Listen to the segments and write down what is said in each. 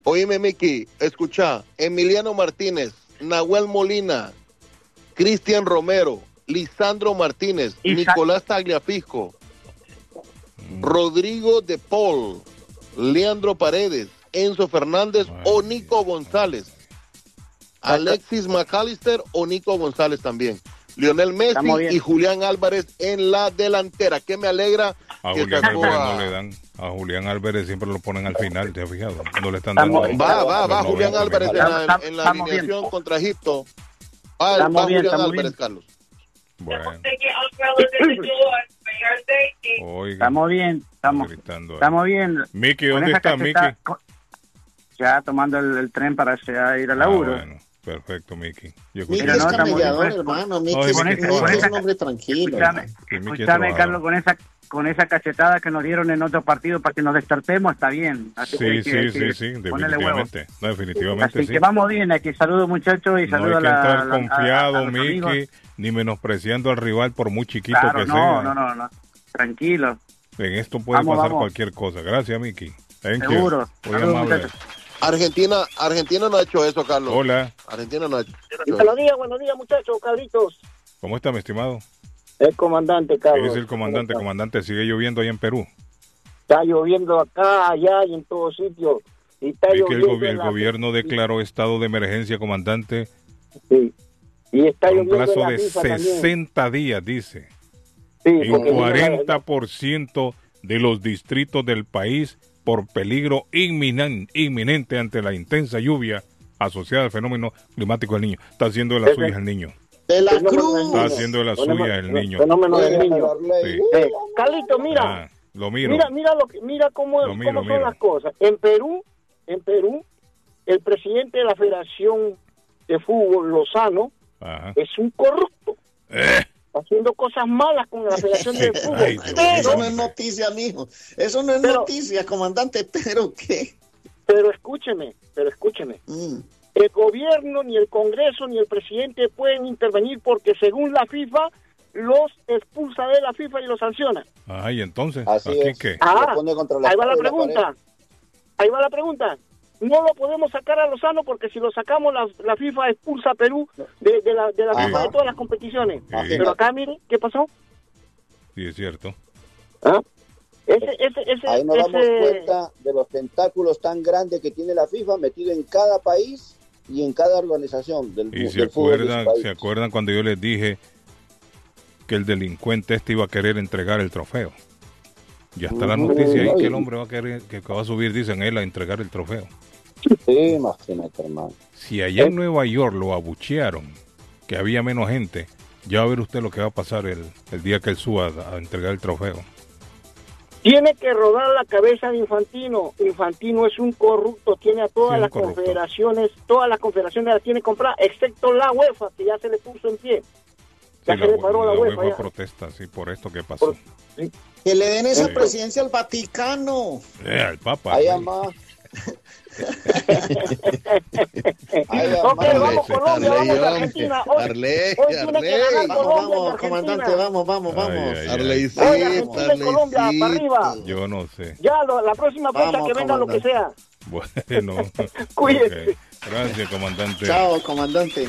Oíme, Miki, escucha. Emiliano Martínez, Nahuel Molina, Cristian Romero, Lisandro Martínez, Nicolás Tagliafico, Rodrigo de Paul, Leandro Paredes, Enzo Fernández o Nico González. Alexis McAllister o Nico González también. Lionel Messi y Julián Álvarez en la delantera. Que me alegra a que Julián Álvarez no le dan. A Julián Álvarez siempre lo ponen al final, ¿te has fijado? No le están dando. Va Julián Álvarez en la alineación contra Egipto. Va Julián Álvarez, Carlos. Bueno. Oiga, estamos bien. Miki, ¿dónde está Miki? Ya tomando el tren para ir al laburo. Bueno. Perfecto, Miki. Miki es camellador, hermano. Miki es un hombre tranquilo. Escúchame, Carlos, con esa cachetada que nos dieron en otro partido para que nos despertemos, está bien. Así sí, definitivamente. No, definitivamente así que vamos bien, aquí saludo muchachos y saludo a la... No hay que estar confiado, Miki, ni menospreciando al rival por muy chiquito que sea. No, tranquilo. En esto puede pasar cualquier cosa. Gracias, Miki. Seguro. Muy amable. Argentina no ha hecho eso, Carlos. Hola. Argentina no ha hecho eso. Buenos días, muchachos, Carlitos. ¿Cómo está, mi estimado? El comandante, Carlos. ¿Qué es el comandante? Comandante, ¿sigue lloviendo ahí en Perú? Está lloviendo acá, allá y en todos sitios. Y está lloviendo el gobierno declaró estado de emergencia, comandante. Sí. Y está por un plazo de 60 días, dice. Sí, en 40% de los distritos del país por peligro inminente ante la intensa lluvia asociada al fenómeno climático del niño. Está haciendo de las suyas el niño. De la Cruz. Está haciendo de las suyas el niño. Fenómeno del niño. Sí. Carlito, mira. Lo miro. Mira cómo son las cosas. En Perú, el presidente de la Federación de Fútbol, Lozano, es un corrupto. Haciendo cosas malas con la Federación de Fútbol. Eso no es noticia, mijo. Eso no es noticia, comandante, pero ¿qué? Pero escúcheme. El gobierno, ni el Congreso, ni el presidente pueden intervenir porque según la FIFA, los expulsa de la FIFA y los sanciona. ¿Y entonces? Así es. ¿Qué? Ahí va la pregunta. No lo podemos sacar a Lozano porque si lo sacamos la FIFA expulsa a Perú de la FIFA de todas las competiciones. Sí. Pero acá, mire, ¿qué pasó? Sí, es cierto. Ahí nos damos cuenta de los tentáculos tan grandes que tiene la FIFA metido en cada país y en cada organización del fútbol. ¿Se acuerdan cuando yo les dije que el delincuente iba a querer entregar el trofeo? Ya está la noticia ahí que el hombre va a querer, que va a subir, dicen él, a entregar el trofeo. Sí, imagínate, hermano. Si allá en Nueva York lo abuchearon, que había menos gente, ya va a ver usted lo que va a pasar el día que él suba a entregar el trofeo. Tiene que rodar la cabeza de Infantino. Infantino es un corrupto, tiene a todas las confederaciones las tiene compradas, excepto la UEFA, que ya se le puso en pie. Ya se le paró la UEFA. Protesta, por esto que pasó. Que le den esa presidencia al Vaticano. Al Papa. Ahí más. Vamos Colombia, vamos Argentina. Hoy tiene que ganar Colombia, comandante, vamos. Argentina y Colombia, para arriba. Yo no sé. Ya, la próxima fecha que venga lo que sea. Bueno. Cuídese. Gracias, comandante. Chao, comandante.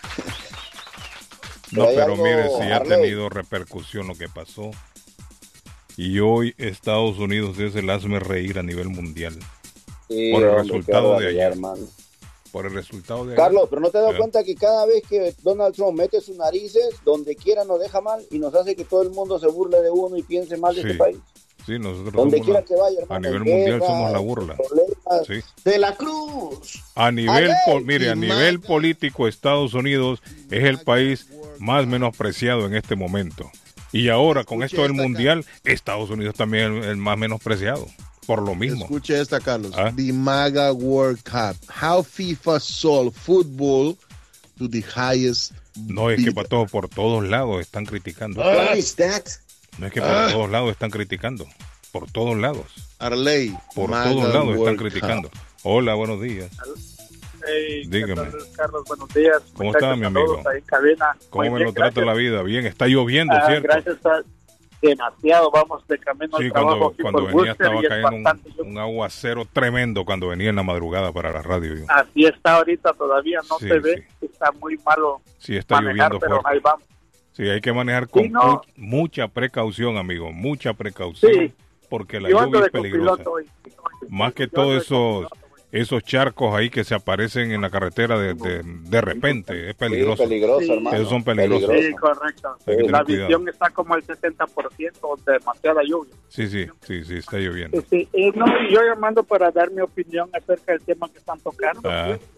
No, pero mire, sí ha tenido repercusión lo que pasó. Y hoy Estados Unidos es el hazme reír a nivel mundial. Sí, por el resultado de ayer, hermano. Por el resultado de Carlos, ayer. pero ¿no te das cuenta que cada vez que Donald Trump mete sus narices, donde quiera nos deja mal y nos hace que todo el mundo se burle de uno y piense mal de este país? Sí, nosotros donde quiera que vaya, hermano, a nivel mundial somos la burla. Sí. De la Cruz. A nivel, a nivel político, Estados Unidos es el país más menospreciado en este momento. Y ahora, con esto del mundial, Estados Unidos también es el más menospreciado. Por lo mismo. Escuche esta, Carlos. The MAGA World Cup. How FIFA sold football to the highest. No, es que para todos, por todos lados están criticando. What is that? No es que por todos lados están criticando. Por todos lados. Arley. Por todos lados están criticando. Hola, buenos días. Hey, dígame. Carlos, buenos días. ¿Cómo está, mi amigo? Ahí en cabina. ¿Cómo me lo trata la vida? Bien, está lloviendo, ¿cierto? demasiado, vamos de camino al trabajo. Cuando venía estaba cayendo un aguacero tremendo cuando venía en la madrugada para la radio. Así está ahorita, todavía no se ve, está muy malo. Sí, está lloviendo pero fuerte. Ahí vamos. Sí, hay que manejar con mucha precaución, amigo, mucha precaución, porque la lluvia es peligrosa. Más que todos esos charcos ahí que se aparecen en la carretera de repente, es peligroso. Sí, peligroso, hermano. Esos son peligrosos. Sí, correcto. La visión está como al 60%, demasiada lluvia. Sí, está lloviendo. Sí, yo llamando para dar mi opinión acerca del tema que están tocando.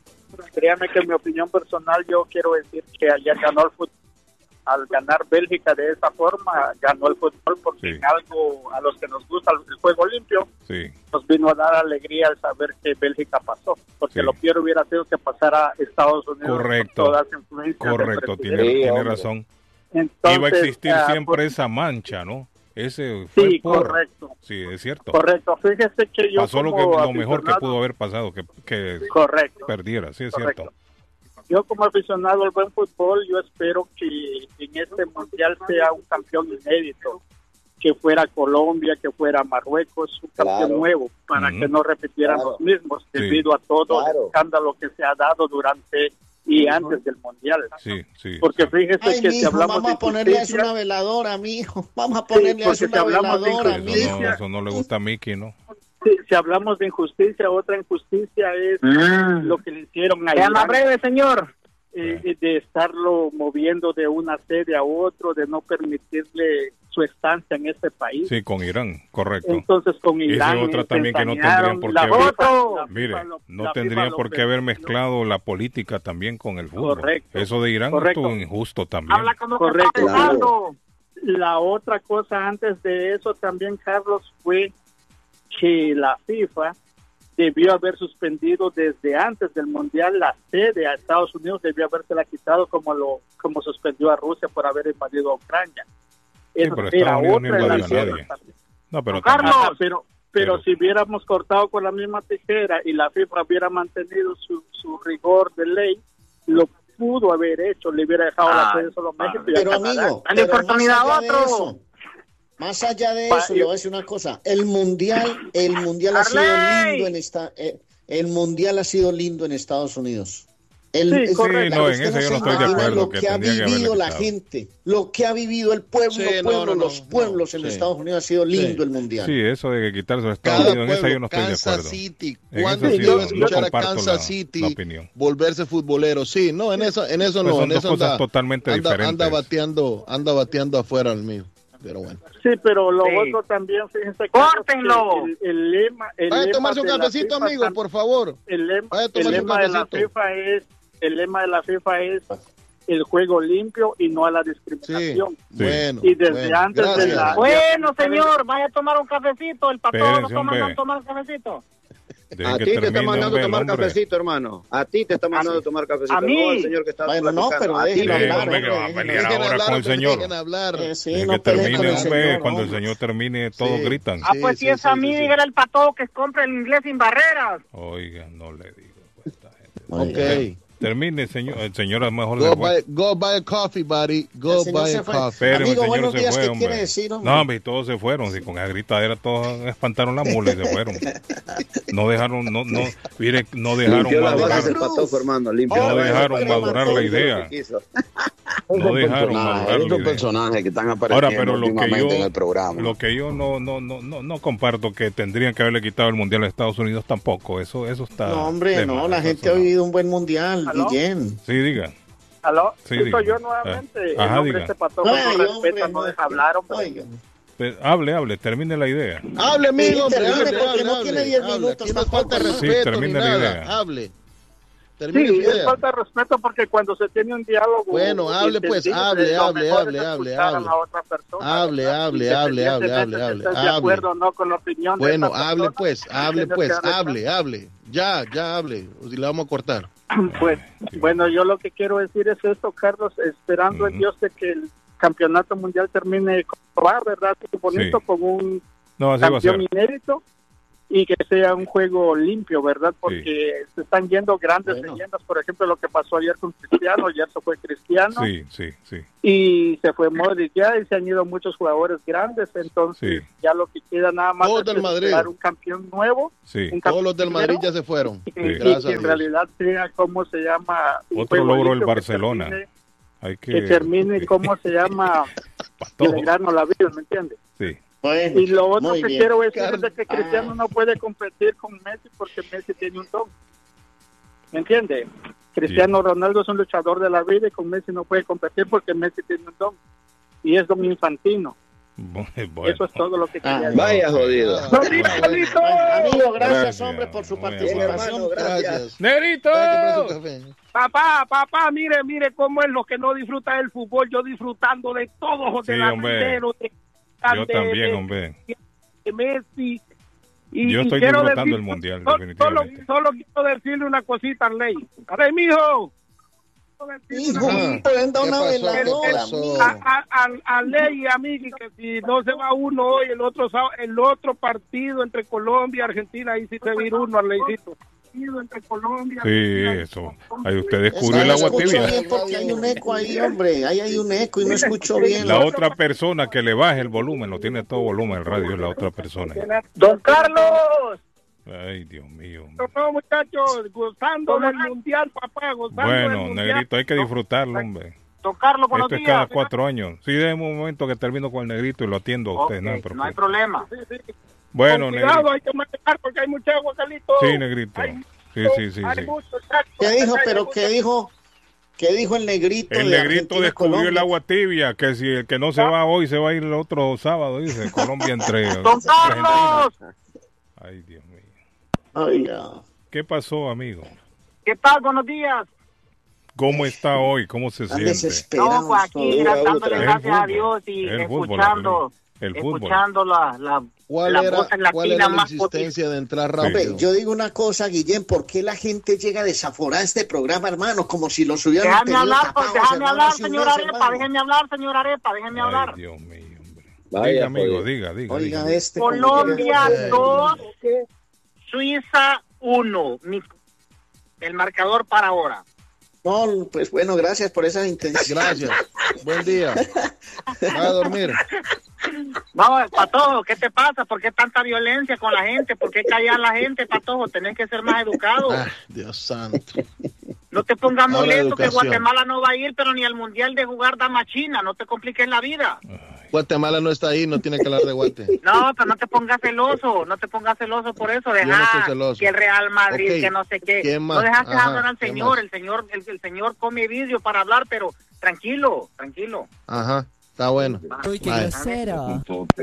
Créame que en mi opinión personal yo quiero decir que ayer ganó el fútbol. Al ganar Bélgica de esa forma, ganó el fútbol porque en algo a los que nos gusta el juego limpio, nos vino a dar alegría al saber que Bélgica pasó, porque lo peor hubiera sido que pasara Estados Unidos. Correcto, con todas influencias. correcto, tiene razón. Entonces, iba a existir siempre esa mancha, ¿no? Ese fue correcto. Sí, es cierto. Correcto, fíjese que yo pasó lo mejor que pudo haber pasado, que perdiera, sí, es cierto. Yo como aficionado al buen fútbol, yo espero que en este mundial sea un campeón inédito, que fuera Colombia, que fuera Marruecos, un campeón nuevo, para que no repitieran los mismos, debido a todo el escándalo que se ha dado durante y antes del mundial. Porque fíjese que si hablamos vamos a ponerle a una veladora, mijo. Vamos a ponerle a una veladora, mijo. Eso no le gusta a Mickey, ¿no? Si hablamos de injusticia, otra injusticia es lo que le hicieron a Irán. Sea breve, señor. De estarlo moviendo de una sede a otro, de no permitirle su estancia en este país. Sí, con Irán, correcto. Entonces con Irán. Esa es otra también que no tendrían por qué haber. Mire, no tendrían por qué haber mezclado la política también con el fútbol. Correcto. Eso de Irán estuvo injusto también. Habla como correcto. Claro. La otra cosa antes de eso también, Carlos, fue que la FIFA debió haber suspendido desde antes del mundial la sede a Estados Unidos, debió habérsela quitado como suspendió a Rusia por haber invadido a Ucrania. Sí, pero Estados Unidos no invadió a nadie. No, pero Carlos, pero si hubiéramos cortado con la misma tijera y la FIFA hubiera mantenido su rigor de ley, lo pudo haber hecho, le hubiera dejado la sede solo a México. Pero amigo, dale oportunidad a otro. Más allá de eso, le voy a decir una cosa. El mundial ha sido lindo en Estados Unidos. Correcto. No, en eso yo no estoy de acuerdo. Lo que ha vivido la gente, lo que ha vivido el pueblo, los pueblos en Estados Unidos, ha sido lindo el mundial. Sí, eso de que quitarse a Estados Unidos, en eso yo no estoy de acuerdo. Kansas City, ¿cuándo yo escuchar a Kansas City volverse futbolero? Sí, no, en eso no. Son en dos eso cosas totalmente diferentes. Anda bateando afuera el mío. Pero bueno. Sí, pero lo otro también, fíjense. ¡Córtenlo! El lema. Vaya a tomarse un cafecito, amigo, por favor. El lema de la FIFA es el juego limpio y no a la discriminación. Sí. Bueno. Y desde antes de la. Bueno, señor, vaya a tomar un cafecito. El patrón no toma a tomar un cafecito. A ti te está mandando a tomar cafecito, hermano. A ti te está mandando a tomar cafecito. A mí. No, el señor que está pero déjenlo hablar. Que va a pelear ahora con el señor. Que termine, cuando el señor termine, todos gritan. Pues si es a mí, dígale al pato que compre el inglés sin barreras. Oiga, no le digo a esta gente. Ok. Termine, señor. El señor a lo mejor go buy a coffee, buddy. Go buy a coffee. Pero amigo, el señor buenos días, se fue, ¿qué quiere decir, hombre? No, hombre, todos se fueron. Si con esa gritadera todos espantaron la mula y se fueron. No dejaron, no dejaron madurar. No dejaron madurar la idea. No dejaron madurar la idea. Personajes que están apareciendo ahora, pero últimamente en el programa. Lo que yo no comparto, que tendrían que haberle quitado el mundial a Estados Unidos tampoco. Eso está. No, hombre, no, la gente ha vivido un buen mundial. Guillén. Sí, diga. ¿Aló? Sí, soy yo nuevamente. Ajá, diga. Este patrón no respeta, no deja hablar, hombre. Hable, termine la idea. Hable, amigo. Porque no tiene 10 minutos. Aquí no falta respeto termine ni la nada. idea. Hable. Sí, es falta de respeto porque cuando se tiene un diálogo. Bueno, hable pues, hable. Hable. De acuerdo o no con la opinión. Bueno, hable pues, hable. Ya hable. O si le vamos a cortar. Pues, bueno, yo lo que quiero decir es esto, Carlos, esperando en Dios de que el campeonato mundial termine, ¿verdad? Bonito, con un campeón inédito. y que sea un juego limpio, ¿verdad? Porque se están yendo grandes leyendas, por ejemplo, lo que pasó ayer con Cristiano, ayer se fue Cristiano, y se fue Modric ya, y se han ido muchos jugadores grandes, entonces ya lo que queda nada más es crear un campeón nuevo. Todos los del Madrid ya se fueron. Y que en realidad sea, ¿cómo se llama? Otro logro el Barcelona. Que termine, ¿cómo se llama? Alegrarnos la vida, ¿me entiendes? Sí. Bueno, y lo otro que quiero decir es que Cristiano no puede competir con Messi porque Messi tiene un don. ¿Me entiende? Cristiano Ronaldo es un luchador de la vida y con Messi no puede competir porque Messi tiene un don. Y es don infantino. Bueno. Eso es todo lo que quería decir. Vaya jodido. Amigo, gracias, hombre, por su participación. Gracias. ¡Negrito! Papá, mire cómo es lo que no disfruta del fútbol. Yo disfrutando de todos, de la yo también, hombre. De Messi. Yo estoy disfrutando el mundial, definitivamente. Solo quiero decirle una cosita, Arley. A ver, mijo. Prenda una veladora. A Ley y a Miki, que si no se va uno hoy, el otro partido entre Colombia y Argentina, ahí sí se vira uno, Arleycito. Sí, eso. Ahí usted descubrió el agua tibia. Bien porque hay un eco ahí, hombre. Ahí hay un eco y no escucho bien. La otra persona que le baje el volumen, lo tiene todo volumen el radio, es la otra persona. ¡Don Carlos! Ay, Dios mío. No, muchachos, gozando del mundial, papá, gozando del mundial. Negrito, hay que disfrutarlo, hombre. Don Carlos, buenos días. Esto es cada 4 años. Sí, déjeme un momento que termino con el Negrito y lo atiendo a usted. Okay, no hay problema. Bueno, Negrito. Cuidado, hay que manejar porque hay mucha agua, Carlito. Sí, Negrito. Sí. ¿Qué dijo? Pero ¿qué dijo? ¿Qué dijo el Negrito? El Negrito descubrió el agua tibia, que si el que no se va hoy se va a ir el otro sábado, dice. Colombia entre... ¡Don Carlos! Ay, Dios mío. Ay, ya. ¿Qué pasó, amigo? ¿Qué tal? Buenos días. ¿Cómo está hoy? ¿Cómo se siente? No, pues aquí dándole gracias a Dios y escuchando la voz en latina más existencia de entrar rápido. Hombre, yo digo una cosa, Guillén, ¿por qué la gente llega desaforada a este programa, hermano? Como si los hubieran tenido tapados. Déjame hablar, señor Arepa, déjeme hablar. Ay, Dios mío, hombre. Diga, amigo, diga. Oiga, Colombia 2, Suiza 1. El marcador para ahora. No, pues bueno, gracias por esa intención. Gracias. Buen día. Va a dormir. No, Patojo, ¿qué te pasa? ¿Por qué tanta violencia con la gente? ¿Por qué callar a la gente, Patojo? Tenés que ser más educado. Dios santo. No te pongas molesto que Guatemala no va a ir, pero ni al Mundial de jugar dama china. No te compliques la vida. Guatemala no está ahí, no tiene que hablar de Guate. No, pero no te pongas celoso por eso. Deja que el Real Madrid, que no sé qué. No dejaste hablar al señor. El señor come vidrio para hablar, pero tranquilo. Ajá. Está bueno. Uy, qué grosero.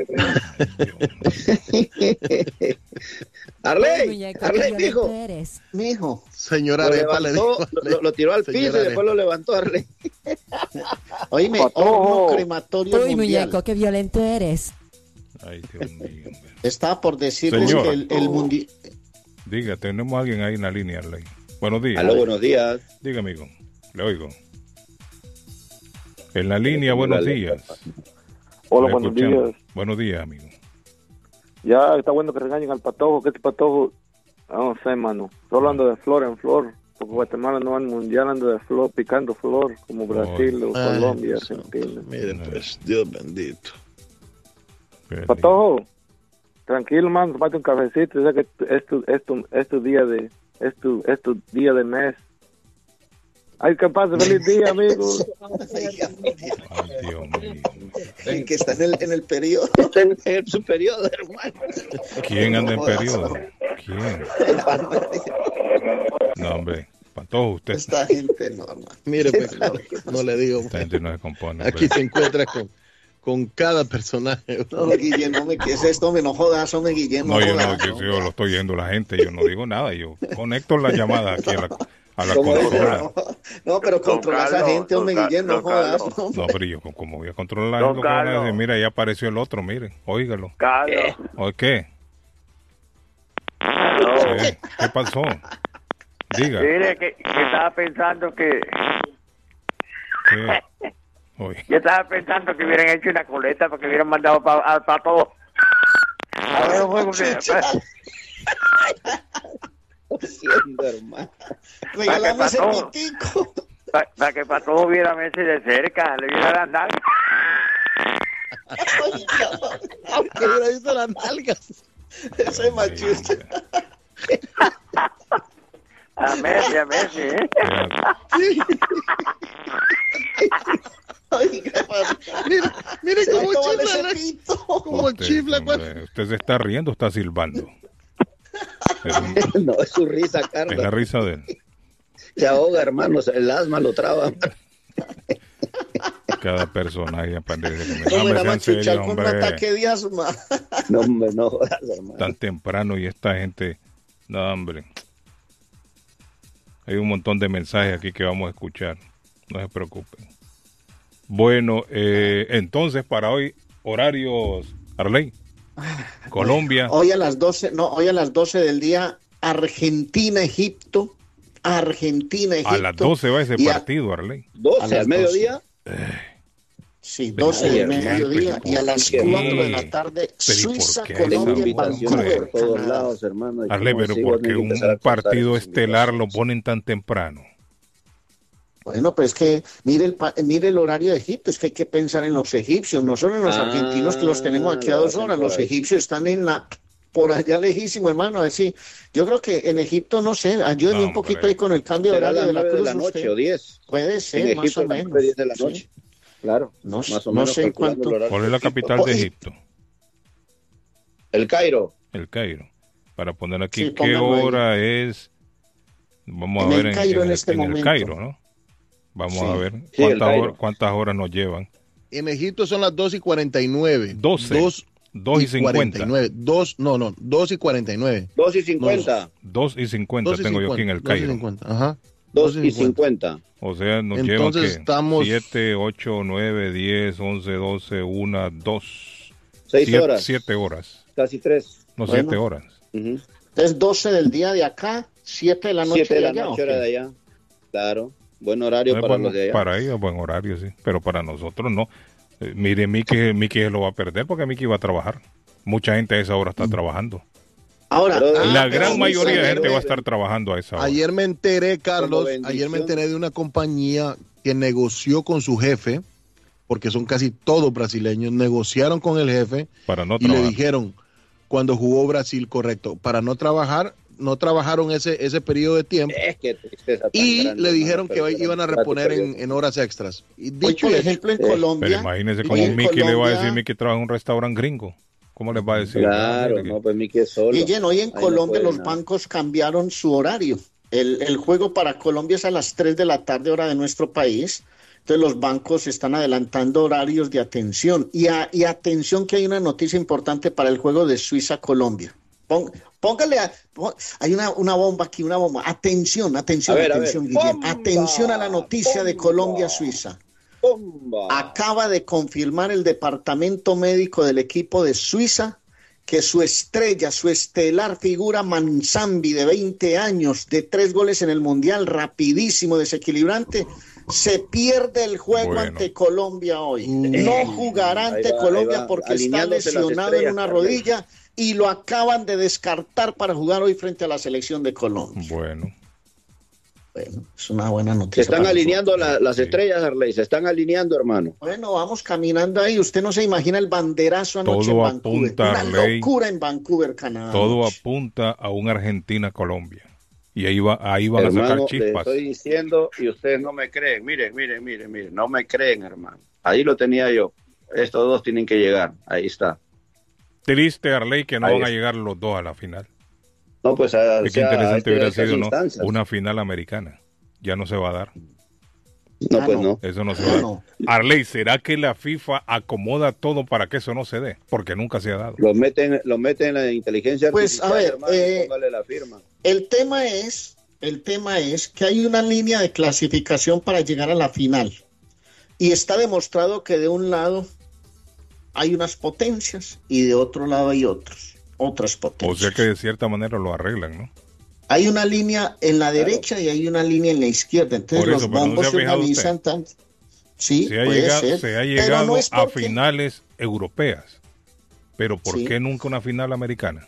Arley, mijo. Señora Arepa le dijo. Lo tiró al piso y después lo levantó, Arley. Oíme, horno crematorio mundial. Uy, muñeco, qué violento eres. Ay, Dios mío. Está por decirles que el mundial... Diga, tenemos a alguien ahí en la línea, Arley. Buenos días. Aló, buenos días. Diga, amigo, le oigo. En la línea, buenos días. Hola, buenos días. Buenos días, amigo. Ya está bueno que regañen al Patojo, que este Patojo, no sé, mano, solo ando de flor en flor, porque Guatemala no va al mundial, ando de flor, picando flor, como Brasil, o Colombia, Argentina. Miren, pues, Dios bendito. Patojo, tranquilo, man, tomate un cafecito, ya que es tu día de mes. Ay, que pase feliz día, amigo. Ay, Dios mío. El que está en el periodo. Está en su periodo, hermano. ¿Quién anda en periodo? ¿Quién? No, hombre. Patojo, usted. Esta gente no, hermano. Mire, pues, no le digo. Esta gente no se compone. Aquí te encuentras con cada personaje. No, Guillén, ¿qué es esto? No jodas, hombre, Guillén. No, yo lo estoy oyendo la gente, yo no digo nada. Yo conecto la llamada aquí a la consola. No, pero controla a esa gente, hombre, Guillén, no jodas. No, pero yo, ¿cómo voy a controlar lo que van a decir? Mira, ya apareció el otro, miren, óigalo. Carlos. ¿O qué? ¿Qué pasó? Diga. Mire, que estaba pensando que... ¿Qué? Yo estaba pensando que hubieran hecho una coleta para que hubieran mandado para todo. A ver, Haciendo, hermano. Regálame ese pitico. Para que para todos viera a Messi de cerca, le viera las nalgas. Que hubiera visto las nalgas. Ese machista. A Messi, ¿eh? Mire cómo chifla. Como chifla. Usted se está riendo o está silbando. No, es su risa, Carlos. Es la risa de él. Se ahoga, hermano, el asma lo traba. Cada personaje aparece. No, me va a chuchar con un ataque de asma. No, hombre, no jodas, hermano. Tan temprano y esta gente... No, hombre. Hay un montón de mensajes aquí que vamos a escuchar. No se preocupen. Bueno, entonces para hoy, horarios, Arley. Colombia. Hoy a las 12 del día, Argentina-Egipto. A las 12 va ese partido, Arley. 12 al mediodía. Sí, 12 del mediodía. Y a las 4 de la tarde, Suiza-Colombia. Por todos lados, hermano. Arley, pero porque un partido estelar lo ponen tan temprano. Bueno, pues que mire el horario de Egipto, es que hay que pensar en los egipcios, no solo en los argentinos que los tenemos aquí a 2 horas, los egipcios están por allá lejísimo, hermano, así. Yo creo que en Egipto, no sé, ayúdenme un poquito ahí con el cambio de horario de la Cruz. De la noche o 10. Puede ser, más o menos. 10 de la noche. Sí. Claro, más o menos. No sé cuánto. ¿Cuál es la capital de Egipto? El Cairo. El Cairo. Para poner aquí, sí, ¿qué hora ahí es? Vamos a ver en el Cairo, ¿no? Vamos a ver cuántas horas nos llevan. En Egipto son las 2:49. 2:50. 2:49. 2:50. 2:50 tengo yo aquí en el Cairo. 2:50. Ajá. 2:50. O sea, nos entonces llevan estamos 7, 8, 9, 10, 11, 12, 1, 2. 6 horas. 7 horas. Casi 3. No, 7 horas. Es 12 del día de acá, 7 de la noche 7 de la noche, hora de allá. Claro. Buen horario para los de allá. Para ellos, buen horario, sí. Pero para nosotros no. Mire, Miki lo va a perder porque Miki va a trabajar. Mucha gente a esa hora está trabajando. Ahora, la gran mayoría de gente va a estar trabajando a esa hora. Ayer me enteré, Carlos, de una compañía que negoció con su jefe, porque son casi todos brasileños, negociaron con el jefe para no y le dijeron, cuando jugó Brasil, correcto, para no trabajar, no trabajaron ese periodo de tiempo y le dijeron que iban a reponer en horas extras. Y dicho por ejemplo, en Colombia... Pero imagínese cómo Miki le va a decir, Miki trabaja en un restaurante gringo. ¿Cómo les va a decir? Claro, no, pues Miki es solo. Y hoy en Colombia los bancos cambiaron su horario. El juego para Colombia es a las 3 de la tarde, hora de nuestro país. Entonces los bancos están adelantando horarios de atención. Y atención que hay una noticia importante para el juego de Suiza-Colombia. Póngale, hay una bomba aquí, una bomba. Atención, Guillén. Atención a la noticia de Colombia-Suiza. Acaba de confirmar el departamento médico del equipo de Suiza que su estrella, su estelar figura Manzambi, de 20 años, de 3 goles en el Mundial, rapidísimo, desequilibrante, se pierde el juego ante Colombia hoy. No jugará ante Colombia porque está lesionado en una rodilla y lo acaban de descartar para jugar hoy frente a la selección de Colombia. Bueno, es una buena noticia. Se están alineando las estrellas, Arley, se están alineando, hermano. Bueno, vamos caminando ahí. Usted no se imagina el banderazo anoche en Vancouver. Una locura en Vancouver, Canadá. Todo apunta a un Argentina-Colombia. Y ahí van hermano, a sacar chispas. Le estoy diciendo y ustedes no me creen. Miren, no me creen, hermano. Ahí lo tenía yo. Estos dos tienen que llegar. Ahí está. Triste, Arley, que no van a llegar los dos a la final. No, pues qué interesante hubiera sido, ¿no? Una final americana. Ya no se va a dar. No, pues no. Eso no se va a dar. Arley, ¿será que la FIFA acomoda todo para que eso no se dé? Porque nunca se ha dado. Lo meten en la inteligencia artificial. Pues a ver, hermano, póngale la firma. El tema es que hay una línea de clasificación para llegar a la final. Y está demostrado que de un lado hay unas potencias y de otro lado hay otras potencias. O sea que de cierta manera lo arreglan, ¿no? Hay una línea en la derecha y hay una línea en la izquierda. Entonces los bombos se organizan tanto. Sí, se ha llegado a finales europeas. Pero ¿por qué nunca una final americana?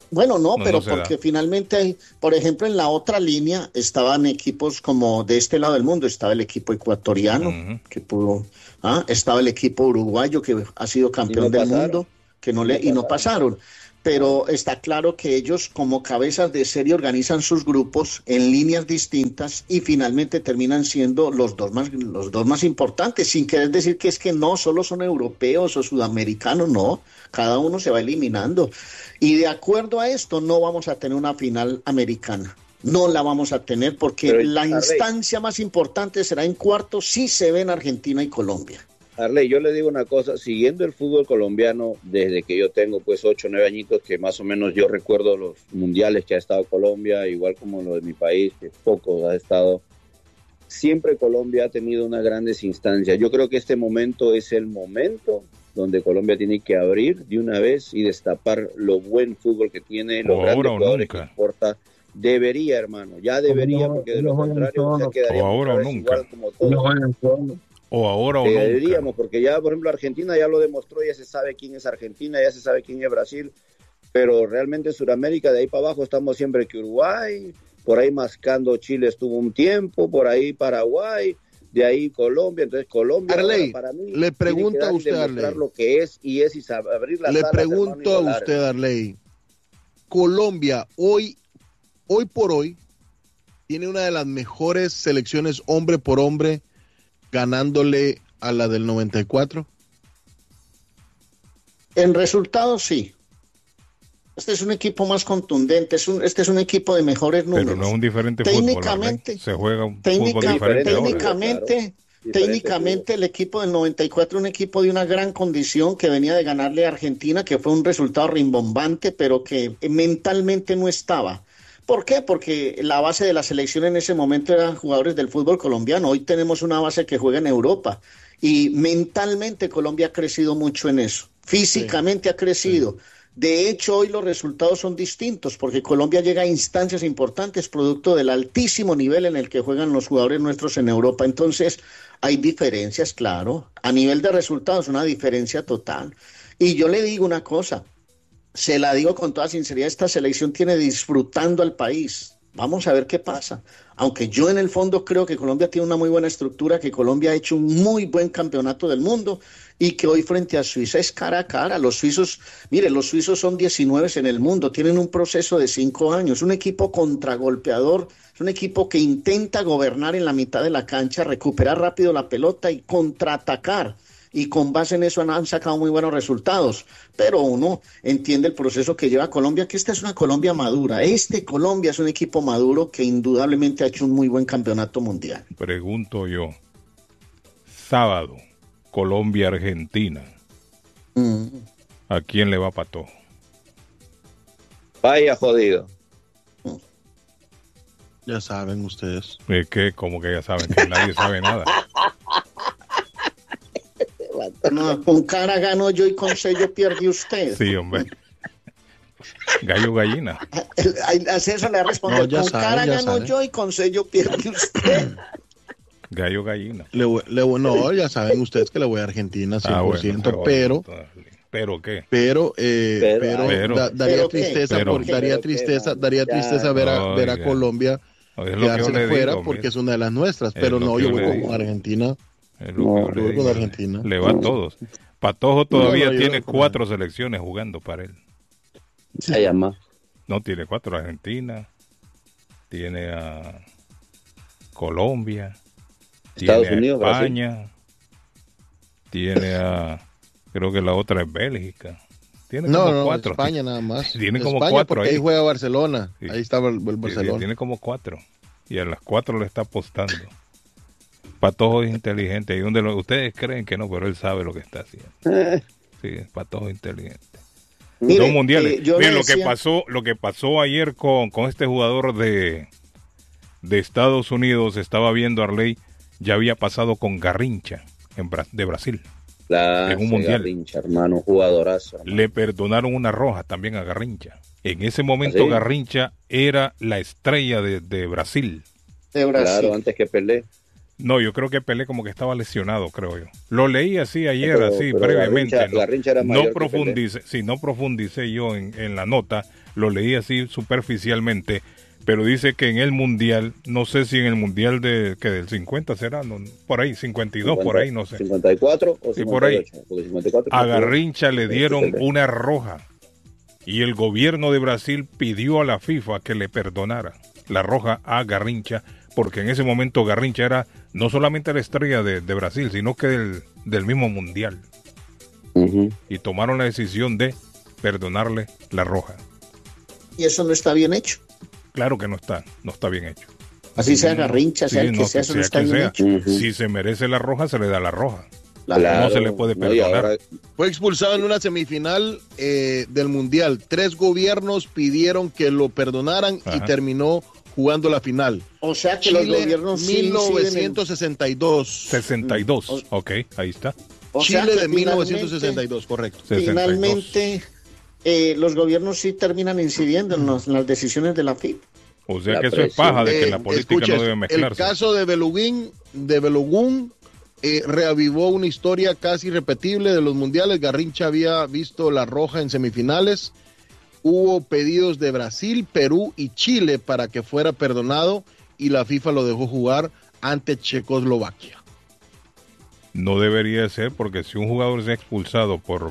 Bueno, no, pero porque finalmente, por ejemplo, en la otra línea estaban equipos como de este lado del mundo, estaba el equipo ecuatoriano, que pudo, estaba el equipo uruguayo que ha sido campeón del mundo, que no pasaron. Pero está claro que ellos como cabezas de serie organizan sus grupos en líneas distintas y finalmente terminan siendo los dos más importantes, sin querer decir que es que no, solo son europeos o sudamericanos, no, cada uno se va eliminando. Y de acuerdo a esto no vamos a tener una final americana, no la vamos a tener porque la instancia más importante será en cuartos si se ven Argentina y Colombia. Arley, yo le digo una cosa, siguiendo el fútbol colombiano desde que yo tengo pues 8 o 9 añitos, que más o menos yo recuerdo los mundiales que ha estado Colombia, igual como lo de mi país, que pocos ha estado, siempre Colombia ha tenido unas grandes instancias. Yo creo que este momento es el momento donde Colombia tiene que abrir de una vez y destapar lo buen fútbol que tiene, los grandes jugadores que importa. Debería, hermano, ya debería, porque de lo contrario se quedaría igual como todo. O ahora o deberíamos, porque ya, por ejemplo, Argentina ya lo demostró, ya se sabe quién es Argentina, ya se sabe quién es Brasil, pero realmente Sudamérica, de ahí para abajo estamos siempre que Uruguay, por ahí mascando Chile estuvo un tiempo, por ahí Paraguay, de ahí Colombia, entonces Colombia Arley, para mí le pregunto a usted, Arley, lo que es y abrir las le pregunto a usted, Arley, Colombia hoy por hoy tiene una de las mejores selecciones hombre por hombre ganándole a la del 94? En resultados, sí. Este es un equipo más contundente, este es un equipo de mejores números. Pero no es un diferente técnicamente, fútbol, se juega un fútbol diferente técnicamente el equipo del 94 un equipo de una gran condición que venía de ganarle a Argentina, que fue un resultado rimbombante, pero que mentalmente no estaba. ¿Por qué? Porque la base de la selección en ese momento eran jugadores del fútbol colombiano. Hoy tenemos una base que juega en Europa y mentalmente Colombia ha crecido mucho en eso. Físicamente ha crecido. De hecho, hoy los resultados son distintos porque Colombia llega a instancias importantes producto del altísimo nivel en el que juegan los jugadores nuestros en Europa. Entonces, hay diferencias, claro. A nivel de resultados, una diferencia total. Y yo le digo una cosa. Se la digo con toda sinceridad, esta selección tiene disfrutando al país. Vamos a ver qué pasa. Aunque yo en el fondo creo que Colombia tiene una muy buena estructura, que Colombia ha hecho un muy buen campeonato del mundo y que hoy frente a Suiza es cara a cara. Los suizos son 19 en el mundo, tienen un proceso de 5 años, un equipo contragolpeador, es un equipo que intenta gobernar en la mitad de la cancha, recuperar rápido la pelota y contraatacar. Y con base en eso han sacado muy buenos resultados. Pero uno entiende el proceso que lleva Colombia, que esta es una Colombia madura. Colombia es un equipo maduro que indudablemente ha hecho un muy buen campeonato mundial. Pregunto yo, sábado, Colombia-Argentina. ¿A quién le va Patojo? Vaya jodido. Ya saben ustedes. ¿Qué? ¿Cómo que ya saben? Que nadie sabe nada. No, con cara gano yo y con sello pierde usted. Sí, hombre. Gallo gallina. A César le ha respondido, con cara gano yo y con sello pierde usted. Gallo gallina. No, ya saben ustedes que le voy a Argentina 100%, bueno, pero... ¿Pero qué? Pero daría tristeza ver a Colombia quedarse fuera porque es una de las nuestras, pero no, yo voy con Argentina. Con Argentina. Le va a todos. Patojo todavía tiene 4 selecciones jugando para él. Se llama. No, tiene 4. Argentina, tiene a Colombia, Estados tiene Unidos, a España, Brasil. Tiene a, creo que la otra es Bélgica. Tiene como 4. España nada más. Tiene como 4 ahí. Ahí juega Barcelona. Sí. Ahí estaba el Barcelona. Tiene como 4. Y a las 4 le está apostando. Patojo es inteligente. Ahí donde ustedes creen que no, pero él sabe lo que está haciendo. Sí, Patojo inteligente. Dos mundiales. Miren, lo que pasó ayer con este jugador de Estados Unidos, estaba viendo Arley, ya había pasado con Garrincha de Brasil. En un mundial. Garrincha, hermano, jugadorazo. Hermano. Le perdonaron una roja también a Garrincha. En ese momento ¿sí? Garrincha era la estrella de Brasil. Claro, antes que Pelé. No, yo creo que Pelé como que estaba lesionado, creo yo. Lo leí así ayer, pero brevemente. Garrincha era mayor no profundicé yo en la nota, lo leí así superficialmente, pero dice que en el Mundial, no sé si en el Mundial del 50 será, no, por ahí, 52, 50, por ahí, no sé. 54 o 58. Sí, por ahí. 54, a Garrincha le dieron una roja y el gobierno de Brasil pidió a la FIFA que le perdonara la roja a Garrincha, porque en ese momento Garrincha era no solamente la estrella de Brasil, sino que del mismo Mundial. Y tomaron la decisión de perdonarle la roja. ¿Y eso no está bien hecho? Claro que no está bien hecho. Así sea Garrincha, sea el que sea, eso no está bien hecho. Si se merece la roja, se le da la roja. Claro, no se le puede perdonar. Fue expulsado en una semifinal del Mundial. 3 gobiernos pidieron que lo perdonaran y terminó jugando la final. O sea que Chile, los gobiernos 1962. 62, ok, ahí está. Chile de 1962, correcto. Finalmente, los gobiernos sí terminan incidiendo en las decisiones de la FIFA. O sea que eso es paja de que la política no debe mezclarse. El caso de Balogun reavivó una historia casi irrepetible de los mundiales. Garrincha había visto la roja en semifinales. Hubo pedidos de Brasil, Perú y Chile para que fuera perdonado y la FIFA lo dejó jugar ante Checoslovaquia. No debería ser, porque si un jugador se ha expulsado por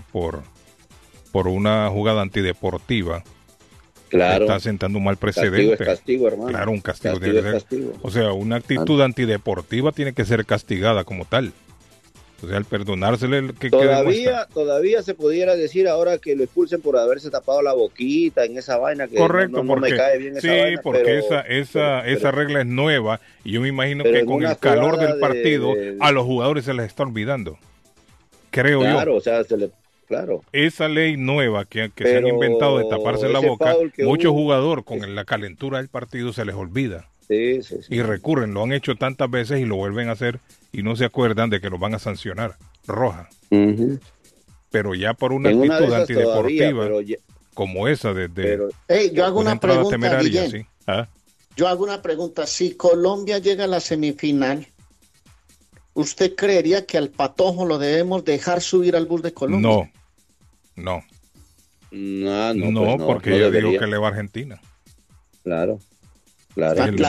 una jugada antideportiva, claro, está sentando un mal precedente. Castigo es castigo, hermano. Claro, un castigo tiene que ser. Castigo. O sea, una actitud antideportiva tiene que ser castigada como tal. O sea, al perdonársele que todavía se pudiera decir ahora que lo expulsen por haberse tapado la boquita en esa vaina que correcto, no me cae bien esa vaina. Sí, porque esa regla es nueva y yo me imagino que con el calor del partido a los jugadores se les está olvidando. Creo yo. Claro, o sea, claro. Esa ley nueva que se han inventado de taparse la boca, muchos jugadores con la calentura del partido se les olvida. Sí. Y recurren, lo han hecho tantas veces y lo vuelven a hacer y no se acuerdan de que los van a sancionar. Roja. Pero ya por una actitud antideportiva como esa yo hago una pregunta, Guillén. ¿Sí? ¿Ah? Yo hago una pregunta. Si Colombia llega a la semifinal, ¿usted creería que al Patojo lo debemos dejar subir al bus de Colombia? No, pues porque yo digo que le va a Argentina. Claro. No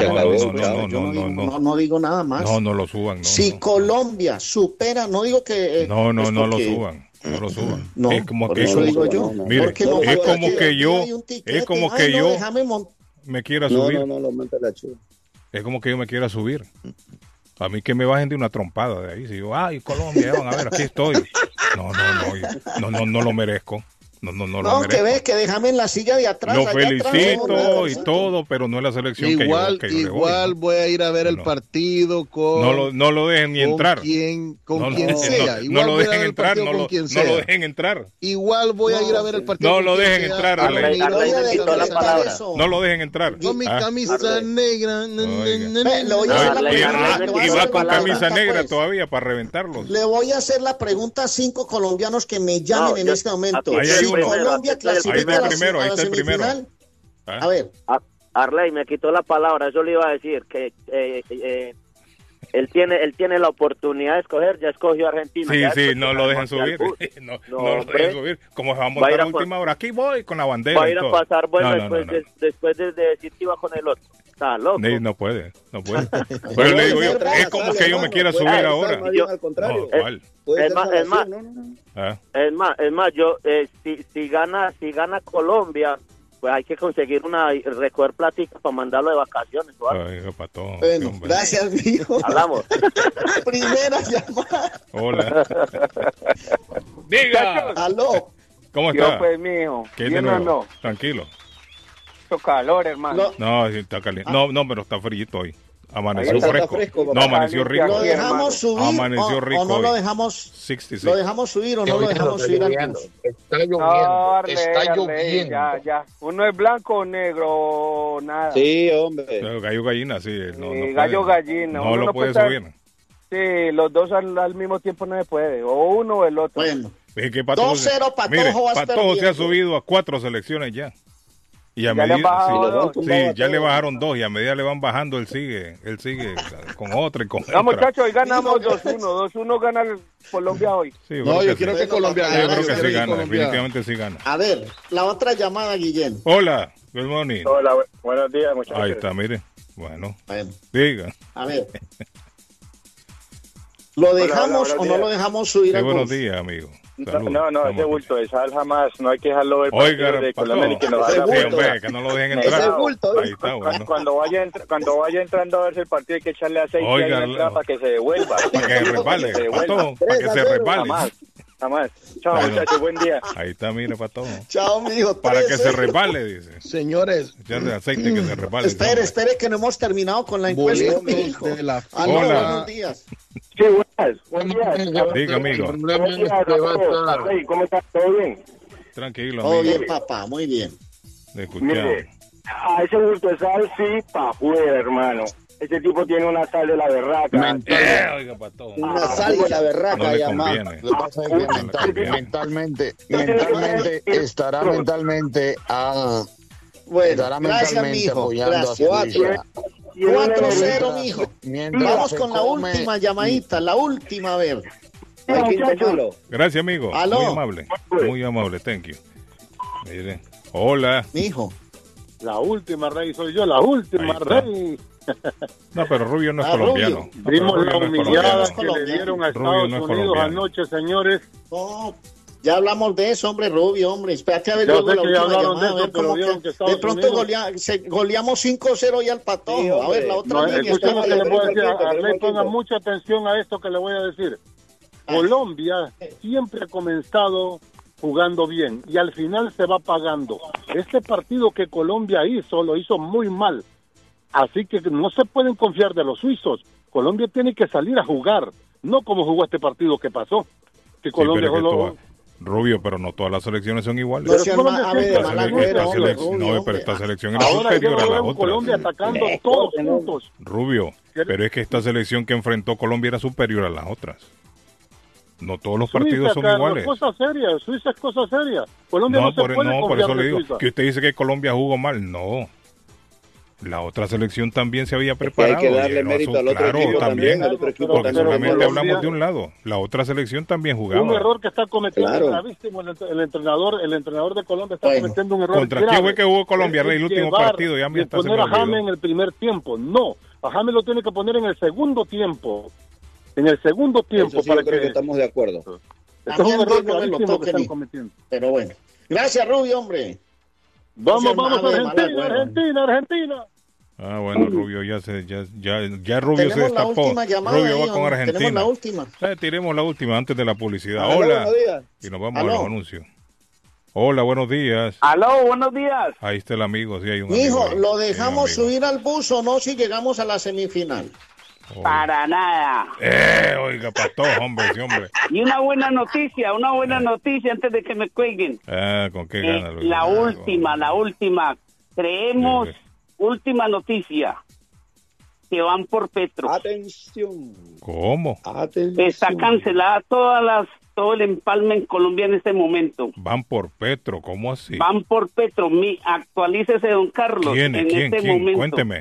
digo nada más. No lo suban. Si Colombia supera, no digo que... No lo suban. No lo suban. No, es como que eso digo yo. Mire, es como que yo me quiera subir. No lo monta la chuva. Es como que yo me quiera subir. A mí que me bajen de una trompada de ahí. Si yo, Colombia, van a ver, aquí estoy. No lo merezco. No lo merezco. Que ves que déjame en la silla de atrás. Lo felicito y todo, pero no es la selección igual, que yo igual voy a ir a ver el partido con... No lo dejen ni entrar. Con quien sea. No lo dejen entrar. No lo dejen entrar. Igual voy a ir a ver el partido. No lo dejen entrar. No lo dejen entrar. Con mi camisa negra. Y va con camisa negra todavía para reventarlos. Le voy a hacer la pregunta a 5 colombianos que me llamen en este momento. Colombia clasifica a la semifinal. A ver. Arley me quitó la palabra, eso le iba a decir, que él tiene la oportunidad de escoger, ya escogió a Argentina. Sí, no lo dejen subir. No lo dejen subir. Como vamos a montar a última hora, aquí voy con la bandera. Va a ir a pasar, después de decir que iba con el otro. Está loco. No puede. Pero le digo yo, es como que yo me quiera subir ahora. Al contrario. Es más, yo si gana Colombia, pues hay que conseguir recoger platica para mandarlo de vacaciones. Bueno, gracias, mijo. Hablamos. Primera llamada. Hola. Diga. Aló. ¿Cómo está? Yo pues, mijo. ¿Qué de nuevo? No. Tranquilo. Mucho calor, hermano. No, sí, está caliente. No, pero está frío hoy. Amaneció fresco. No, amaneció rico. ¿Lo dejamos subir amaneció rico o no lo dejamos? 66. ¿Lo dejamos subir o no lo dejamos subir al bus? Está lloviendo. Está lloviendo. Ya. Uno es blanco o negro o nada. Sí, hombre. Pero gallo gallina, sí. Gallo gallina. No lo puede subir. Sí, los dos al mismo tiempo no se puede. O uno o el otro. Bueno. 2-0 Patojo. Patojo se ha subido a 4 selecciones ya. Y a medida, ya le bajaron 2 y a medida le van bajando, él sigue con otra y con otra. No, muchachos, hoy ganamos 2-1. 2-1 gana Colombia hoy. Sí, yo quiero que Colombia gane. Yo creo que sí gana, definitivamente sí gana. A ver, la otra llamada, Guillén. Hola, good morning. Hola, buenos días, muchachos. Ahí está, mire. Bueno. Diga. A ver. ¿Lo dejamos o no lo dejamos subir al bus? Buenos días, amigo. No, ese bulto de sal jamás, no hay que dejarlo ver. Oiga, de Colombia ni que nos haga hombre, que no lo dejen entrar. Ese bulto, ahí está, bueno. Cuando vaya entrando a verse el partido hay que echarle aceite para que se devuelva. Para que se resbale, para que se resbale. Jamás. Chao, muchachos, buen día. Ahí está, mire, para todo. Chao, mijo. Para que se resbale, dice. Señores. Echarle aceite que se resbale. Espere, que no hemos terminado con la encuesta, mijo. Hola. Buenos días. Sí, buen día. Diga, amigo. ¿Cómo estás? ¿Todo bien? Tranquilo, amigo. Todo bien, papá, muy bien. Le escuchamos. A ese bulto de sal, sí, pa' afuera, hermano. Ese tipo tiene una sal de la berraca. Oiga, para todo. Una sal de la berraca, no llamada. Lo que pasa es que mentalmente estará mentalmente gracias, mijo. apoyando gracias. a su hija. 4-0, mijo. Vamos con la última llamadita, la última, a ver. Gracias, amigo. ¿Aló? Muy amable, thank you. Mire. Hola. Mijo. La última, Rey, soy yo, la última, Rey. No, pero Rubio no es colombiano. Vimos la humillada que le dieron a Estados Unidos anoche, señores. No, ya hablamos de eso, hombre, Rubio, hombre. Espérate a ver luego la última llamada. De pronto goleamos 5-0 ya al Patojo. Sí, a ver, la otra línea. Escuchen lo que le voy a decir. Arley, ponga mucha atención a esto que le voy a decir. Colombia siempre ha comenzado jugando bien y al final se va pagando. Este partido que Colombia hizo, lo hizo muy mal. Así que no se pueden confiar de los suizos. Colombia tiene que salir a jugar, no como jugó este partido que pasó. Que Colombia Rubio, pero no todas las selecciones son iguales. Pero esta selección era superior a la otra. Colombia atacando todos juntos. Rubio, pero es que esta selección que enfrentó Colombia era superior a las otras. No todos los partidos son iguales. Suiza es cosa seria. Colombia no se puede confiar por eso le digo Suiza. que usted dice que Colombia jugó mal. No. La otra selección también se había preparado. Hay que darle mérito al otro equipo también. Porque solamente hablamos de un lado. La otra selección también jugaba. Un error que está cometiendo gravísimo el entrenador de Colombia está cometiendo un error ¿Contra quién fue que jugó Colombia, Rey, el último partido? Ya me está poner a James en el primer tiempo. No, a James lo tiene que poner en el segundo tiempo. En el segundo tiempo. Eso sí, creo que estamos de acuerdo. Este es un error gravísimo que están cometiendo. Pero bueno. Gracias, Rubio, hombre. Vamos, Argentina. Ah, bueno, Rubio ya Rubio se destapó. Rubio va con Argentina. Tenemos la última. Tiremos la última antes de la publicidad. Hola. Y nos vamos a los anuncios. Hola, buenos días. Aló, buenos días. Ahí está el amigo, sí hay un Hijo, amigo. ¿lo dejamos subir al bus o no si llegamos a la semifinal? Para nada. Oiga, pastor, hombre, sí, hombre. Y una buena noticia antes de que me cuelguen. ¿Con qué gana? La última. Creemos, última noticia, que van por Petro. Atención. ¿Cómo? Atención. Está cancelada todo el empalme en Colombia en este momento. Van por Petro, ¿cómo así? Van por Petro. Actualícese, don Carlos. ¿Quién? Momento. Cuénteme.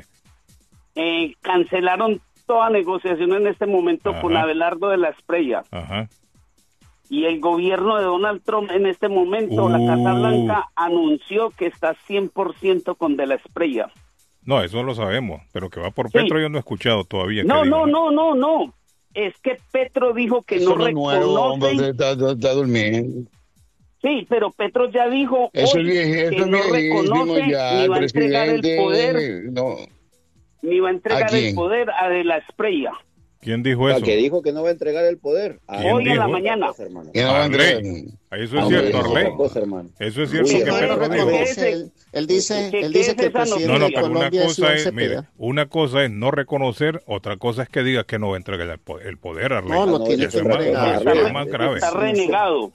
Cancelaron toda negociación en este momento con Abelardo de la Espriella. Ajá. Y el gobierno de Donald Trump en este momento, la Casa Blanca anunció que está 100% con de la Espriella. No, eso lo sabemos, pero que va por Petro yo no he escuchado todavía. No. Es que Petro dijo que eso no reconoce. Está durmiendo. Sí, pero Petro ya dijo que no reconoce ni va a entregar el poder. Ni va a entregar el poder a de la Espriella. ¿Quién dijo eso? Que dijo que no va a entregar el poder. Hoy en la mañana. Eso es cierto, Arley. Eso es cierto que Petro dijo. Él dice que el presidente de Colombia una cosa es no reconocer, otra cosa es que diga que no va a entregar el poder, Arley. No, lo tiene que entregar. Es más grave. Está renegado.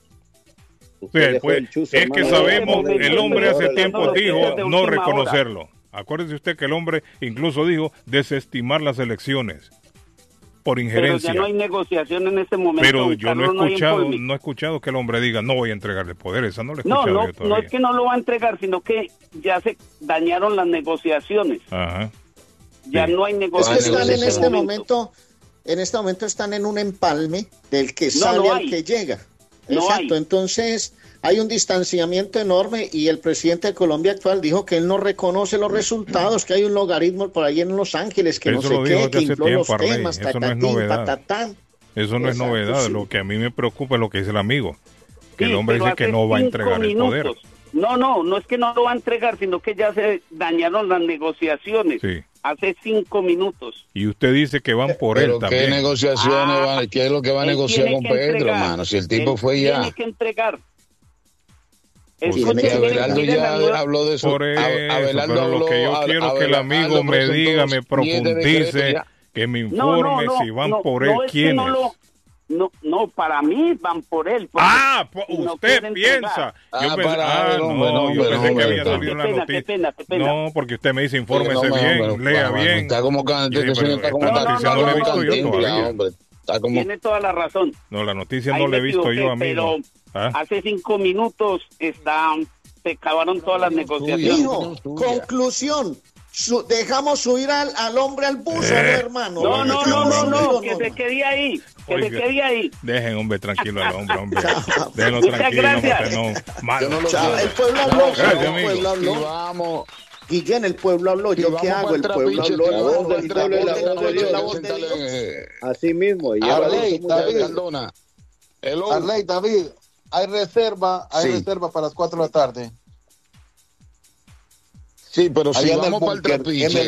Es que sabemos, el hombre hace tiempo dijo no reconocerlo. Acuérdese usted que el hombre incluso dijo desestimar las elecciones. por injerencia. Pero ya no hay negociación en este momento. Pero yo no he escuchado que el hombre diga, no voy a entregarle poder. Esa no le he escuchado yo todavía. No es que no lo va a entregar, sino que ya se dañaron las negociaciones. Ajá. Ya no hay negociación. Es que están en este momento están en un empalme del que sale al que llega. Exacto, entonces hay un distanciamiento enorme y el presidente de Colombia actual dijo que él no reconoce los resultados, que hay un logaritmo por ahí en Los Ángeles, que eso no sé qué, que infló los temas, eso no es novedad. Eso no es novedad, lo que a mí me preocupa es lo que dice el amigo, que el hombre dice que no va a entregar el poder. No es que no lo va a entregar, sino que ya se dañaron las negociaciones. Sí. Hace 5 minutos. Y usted dice que van por él también. ¿Qué negociaciones ¿Qué es lo que va a negociar con Petro, hermano? Si el tipo fue ya. Tiene que entregar. Abelardo ya habló de eso. Por eso, pero lo que yo quiero que el amigo me diga, me profundice, que me informe si van por él, quiénes. No, para mí van por él. Usted piensa. Yo pensé que había salido una noticia. Qué pena. No, porque usted me dice, infórmese bien, lea bien. Está como Tiene toda la razón. No, la noticia no la he visto yo, amigo. Pero hace 5 minutos se acabaron todas las negociaciones. Hijo, conclusión. Dejamos subir al hombre al bus, hermano. No, que se quede ahí. Que se quede ahí. Dejen, hombre, tranquilo al hombre. Déjenlo tranquilo. El pueblo habló. Vamos. Guillén, el pueblo habló. ¿Yo qué hago? El pueblo habló. Así mismo. Arley, David, hay reserva para las 4 de la tarde. Sí, pero si vamos para el trapiche, en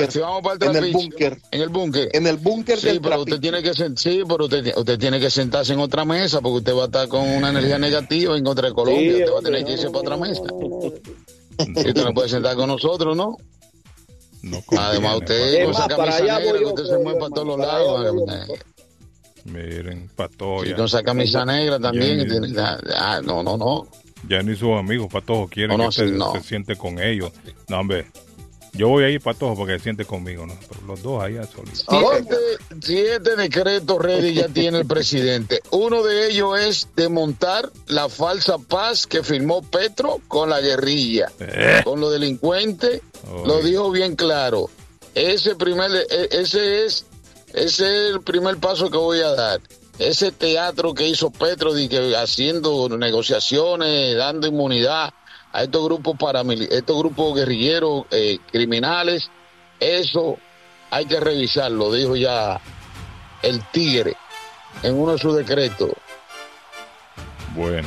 el búnker del pero usted tiene que usted tiene que sentarse en otra mesa porque usted va a estar con una energía negativa en contra de Colombia, usted va a tener que irse para otra mesa. Usted no puede sentar con nosotros, ¿no? Además usted con esa camisa negra que usted se mueve para todos los lados. Miren, Patojo. Y con esa camisa negra también. No. Ya ni sus amigos, Patojo, quieren que se siente con ellos. No, hombre, yo voy a ir, Patojo, porque se siente conmigo, ¿no? Pero los dos allá solitos. 7 decretos ready ya tiene el presidente. Uno de ellos es desmontar la falsa paz que firmó Petro con la guerrilla, con los delincuentes. Lo dijo bien claro. Ese es el primer paso que voy a dar. Ese teatro que hizo Petro haciendo negociaciones, dando inmunidad a estos grupos estos grupos guerrilleros criminales, eso hay que revisarlo, dijo ya el Tigre en uno de sus decretos. Bueno,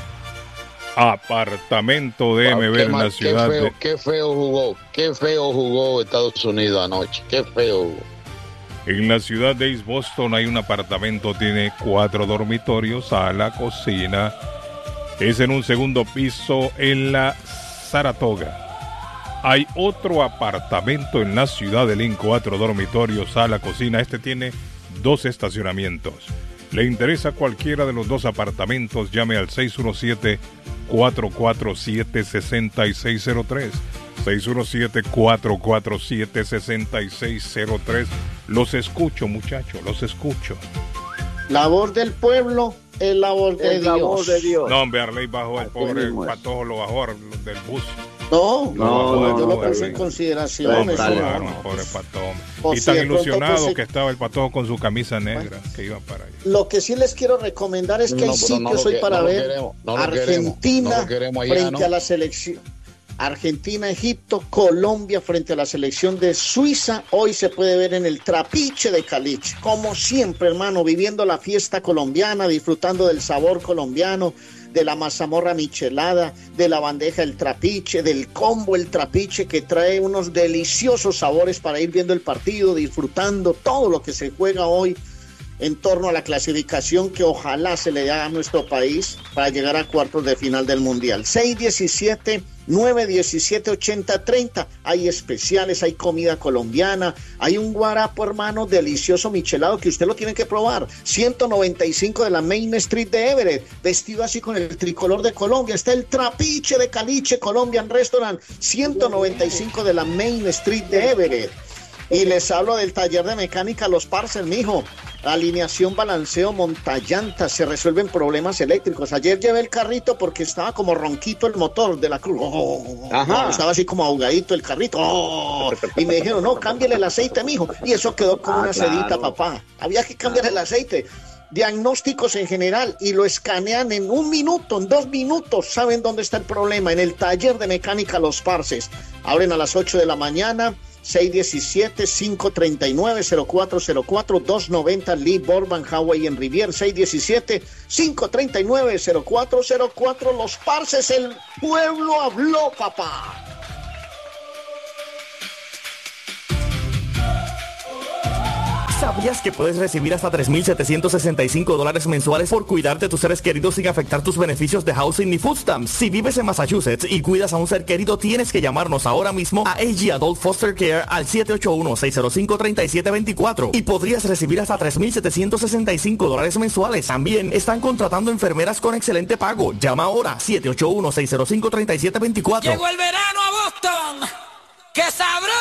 apartamento de MB en la ciudad. Qué feo jugó Estados Unidos anoche, qué feo jugó. En la ciudad de East Boston hay un apartamento, tiene 4 dormitorios, sala, cocina. Es en un segundo piso en la Saratoga. Hay otro apartamento en la ciudad de Lynn, 4 dormitorios, sala, cocina. Este tiene 2 estacionamientos. ¿Le interesa cualquiera de los 2 apartamentos? Llame al 617-447-6603. 617-447-6603. Los escucho, muchachos, los escucho. La voz del pueblo es la voz de Dios. No, hombre, Arley bajó, el pobre Patojo lo bajó del bus. No, yo lo puse en consideración. Pobre Patojo. Y tan ilusionado que estaba el Patojo con su camisa negra, que iba para allá. Lo que sí les quiero recomendar es que hay sitios hoy para ver Argentina frente a la selección. Argentina, Egipto, Colombia frente a la selección de Suiza. Hoy se puede ver en el Trapiche de Caliche. Como siempre, hermano, viviendo la fiesta colombiana, disfrutando del sabor colombiano, de la mazamorra michelada, de la bandeja del Trapiche, del combo el Trapiche, que trae unos deliciosos sabores para ir viendo el partido, disfrutando todo lo que se juega hoy en torno a la clasificación que ojalá se le dé a nuestro país para llegar a cuartos de final del Mundial. 617-917-8030. Hay especiales, hay comida colombiana, hay un guarapo, hermano, delicioso michelado que usted lo tiene que probar. 195 de la Main Street de Everett, vestido así con el tricolor de Colombia. Está el Trapiche de Caliche Colombian Restaurant, 195 de la Main Street de Everett. Y les hablo del taller de mecánica Los Parcels, mijo. Alineación, balanceo, montallantas, se resuelven problemas eléctricos. Ayer llevé el carrito porque estaba como ronquito el motor de la Cruz. Estaba así como ahogadito el carrito. Y me dijeron, no, cámbiale el aceite, mijo. Y eso quedó como una sedita, papá. Había que cambiar el aceite. Diagnósticos en general y lo escanean en 1 minuto, en 2 minutos. ¿Saben dónde está el problema? En el taller de mecánica Los Parcels. Abren a las 8 de la mañana. 617-539-0404, 290 Lee Burbank Highway en Rivier, 617-539-0404. Los Parcels, el pueblo habló, papá. ¿Sabías que puedes recibir hasta $3,765 mensuales por cuidar de tus seres queridos sin afectar tus beneficios de housing ni food stamps? Si vives en Massachusetts y cuidas a un ser querido, tienes que llamarnos ahora mismo a AG Adult Foster Care al 781-605-3724 y podrías recibir hasta $3,765 mensuales. También están contratando enfermeras con excelente pago. Llama ahora 781-605-3724. Llegó el verano a Boston. ¡Qué sabroso!